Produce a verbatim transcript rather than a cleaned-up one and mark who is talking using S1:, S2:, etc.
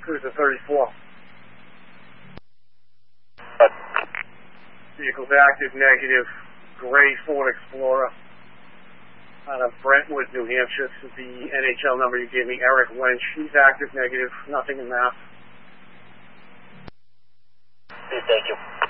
S1: Cruiser thirty-four.
S2: But,
S1: Vehicle's active, negative. Gray Ford Explorer. Out of Brentwood, New Hampshire. This is the N H L number you gave me, Eric Lynch. He's active, negative. Nothing in math.
S2: thank you.